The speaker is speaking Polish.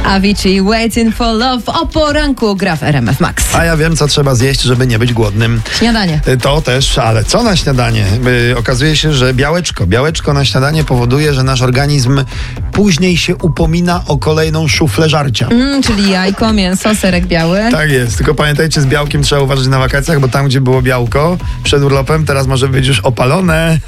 Avicii, Waiting for Love o poranku gra w RMF Max. A ja wiem, co trzeba zjeść, żeby nie być głodnym. Śniadanie. To też, ale co na śniadanie? Okazuje się, że białeczko na śniadanie powoduje, że nasz organizm później się upomina o kolejną szuflę żarcia. Czyli jajko, mięso, serek biały. Tak jest, tylko pamiętajcie, z białkiem trzeba uważać na wakacjach, bo tam, gdzie było białko przed urlopem, teraz może być już opalone.